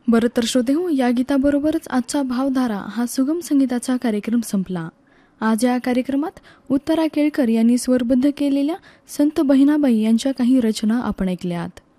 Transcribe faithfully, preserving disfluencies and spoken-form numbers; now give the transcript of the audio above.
बरं तर श्रोते हो, या गीताबरोबरच आजचा भावधारा हा सुगम संगीताचा कार्यक्रम संपला. आज या कार्यक्रमात उत्तरा केळकर यांनी स्वरबद्ध केलेल्या संत बहिणाबाई यांच्या काही रचना आपण ऐकल्यात.